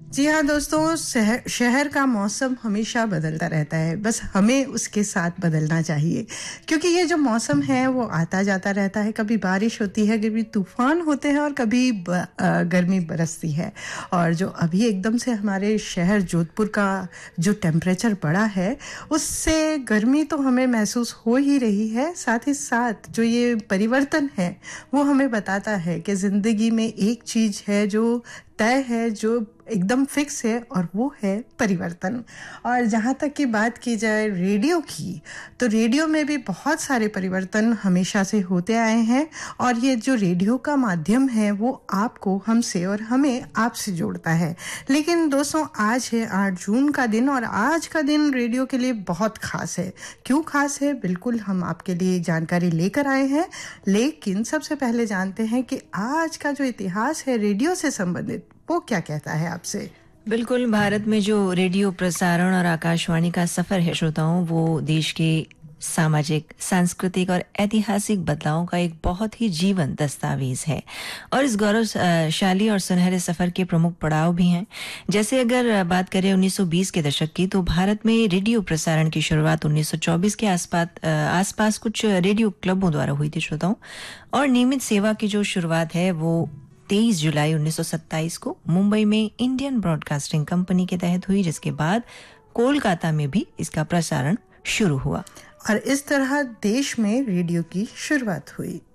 जी हाँ दोस्तों, शहर का मौसम हमेशा बदलता रहता है, बस हमें उसके साथ बदलना चाहिए क्योंकि ये जो मौसम है वो आता जाता रहता है। कभी बारिश होती है, कभी तूफान होते हैं और कभी गर्मी बरसती है। और जो अभी एकदम से हमारे शहर जोधपुर का जो टेम्परेचर बढ़ा है, उससे गर्मी तो हमें महसूस हो ही रही है। साथ ही साथ जो ये परिवर्तन है वो हमें बताता है कि ज़िंदगी में एक चीज़ है जो तय है, जो एकदम फिक्स है, और वो है परिवर्तन। और जहाँ तक की बात की जाए रेडियो की, तो रेडियो में भी बहुत सारे परिवर्तन हमेशा से होते आए हैं। और ये जो रेडियो का माध्यम है वो आपको, हमसे और हमें आपसे जोड़ता है। लेकिन दोस्तों, आज है 8 जून का दिन, और आज का दिन रेडियो के लिए बहुत खास है। क्यों खास है, बिल्कुल हम आपके लिए जानकारी लेकर आए हैं। लेकिन सबसे पहले जानते हैं कि आज का जो इतिहास है रेडियो से संबंधित, वो क्या कहता है आपसे। बिल्कुल, भारत में जो रेडियो प्रसारण और आकाशवाणी का सफर है श्रोताओं, वो देश के सामाजिक, सांस्कृतिक और ऐतिहासिक बदलावों का एक बहुत ही जीवंत दस्तावेज है। और इस गौरवशाली और सुनहरे सफर के प्रमुख पड़ाव भी हैं। जैसे अगर बात करें 1920 के दशक की, तो भारत में रेडियो प्रसारण की शुरुआत 1924 के आसपास कुछ रेडियो क्लबों द्वारा हुई थी श्रोताओं। और नियमित सेवा की जो शुरुआत है वो 23 जुलाई 1927 को मुंबई में इंडियन ब्रॉडकास्टिंग कंपनी के तहत हुई, जिसके बाद कोलकाता में भी इसका प्रसारण शुरू हुआ। और इस तरह देश में रेडियो की शुरुआत हुई।